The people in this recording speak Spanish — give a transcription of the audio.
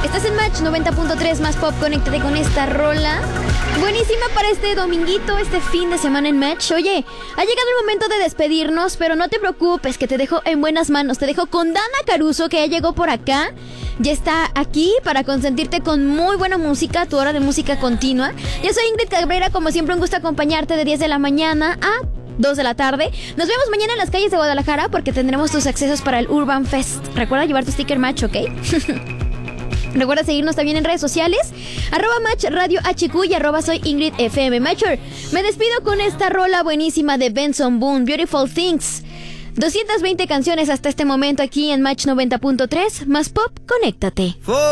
Estás en Match 90.3 más pop, conéctate con esta rola. Buenísima para este dominguito, este fin de semana en Match. Oye, ha llegado el momento de despedirnos, pero no te preocupes, que te dejo en buenas manos. Te dejo con Dana Caruso, que ya llegó por acá. Ya está aquí para consentirte con muy buena música, tu hora de música continua. Yo soy Ingrid Cabrera, como siempre un gusto acompañarte de 10 de la mañana a 2 de la tarde. Nos vemos mañana en las calles de Guadalajara porque tendremos tus accesos para el Urban Fest. Recuerda llevar tu sticker Match, ¿ok? Recuerda seguirnos también en redes sociales, @Match Radio HQ y @soy Ingrid FM Matcher. Me despido con esta rola buenísima de Benson Boone, Beautiful Things. 220 canciones hasta este momento aquí en Match 90.3, más pop, conéctate.